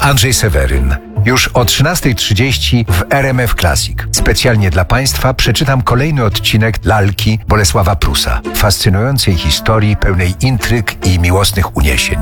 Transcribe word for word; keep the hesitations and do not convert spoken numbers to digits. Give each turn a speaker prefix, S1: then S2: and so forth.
S1: Andrzej Seweryn. Już o trzynastej trzydzieści w R M F Classic. Specjalnie dla Państwa przeczytam kolejny odcinek Lalki Bolesława Prusa. Fascynującej historii pełnej intryg i miłosnych uniesień.